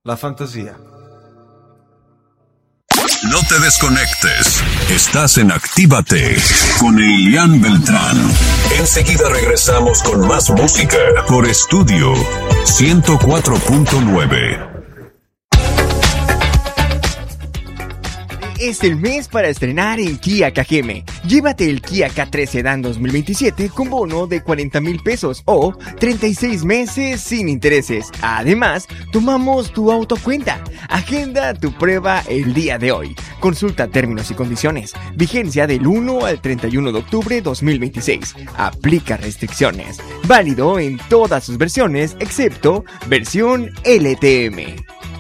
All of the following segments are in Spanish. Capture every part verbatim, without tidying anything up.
la fantasía. No te desconectes. Estás en Actívate con Elian Beltrán. Enseguida regresamos con más música por Estudio ciento cuatro punto nueve. Es el mes para estrenar en Kia K G M. Llévate el Kia K tres Sedan dos mil veintisiete con bono de cuarenta mil pesos o treinta y seis meses sin intereses. Además, tomamos tu auto a cuenta. Agenda tu prueba el día de hoy. Consulta términos y condiciones. Vigencia del uno al treinta y uno de octubre dos mil veintiséis. Aplica restricciones. Válido en todas sus versiones excepto versión L T M.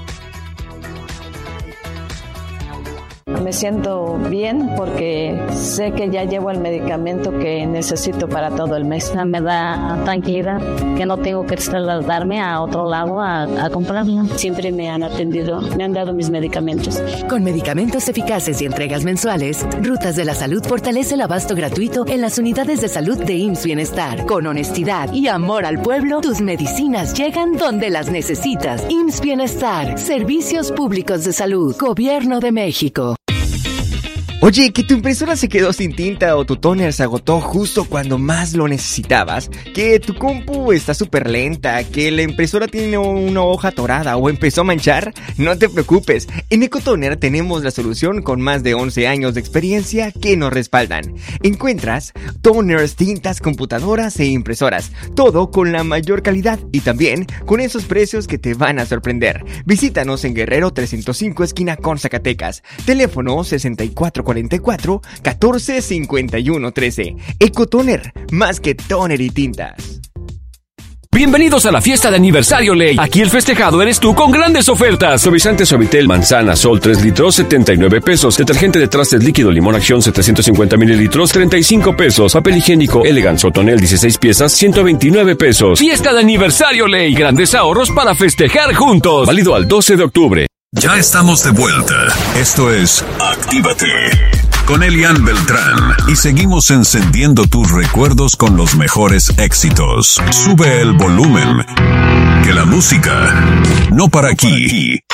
Me siento bien porque sé que ya llevo el medicamento que necesito para todo el mes. Me da tranquilidad que no tengo que trasladarme a otro lado a, a comprarlo. Siempre me han atendido, me han dado mis medicamentos. Con medicamentos eficaces y entregas mensuales, Rutas de la Salud fortalece el abasto gratuito en las unidades de salud de I M S S Bienestar. Con honestidad y amor al pueblo, tus medicinas llegan donde las necesitas. I M S S Bienestar, Servicios Públicos de Salud, Gobierno de México. Oye, que tu impresora se quedó sin tinta o tu tóner se agotó justo cuando más lo necesitabas, que tu compu está súper lenta, que la impresora tiene una hoja atorada o empezó a manchar. No te preocupes, en Ecotoner tenemos la solución con más de once años de experiencia que nos respaldan. Encuentras toners, tintas, computadoras e impresoras, todo con la mayor calidad y también con esos precios que te van a sorprender. Visítanos en Guerrero trescientos cinco esquina con Zacatecas, teléfono sesenta y cuatro cuarenta y cuatro, catorce cincuenta y uno trece. Ecotoner, más que tóner y tintas. Bienvenidos a la fiesta de aniversario Ley. Aquí el festejado eres tú con grandes ofertas. Suavizante Suavitel Manzana Sol tres litros, setenta y nueve pesos. Detergente de trastes líquido Limón Acción setecientos cincuenta mililitros, treinta y cinco pesos. Papel higiénico Elegance Tonel dieciséis piezas, ciento veintinueve pesos. Fiesta de aniversario Ley. Grandes ahorros para festejar juntos. Válido al doce de octubre. Ya estamos de vuelta. Esto es Actívate con Elian Beltrán y seguimos encendiendo tus recuerdos con los mejores éxitos. Sube el volumen, que la música no para aquí.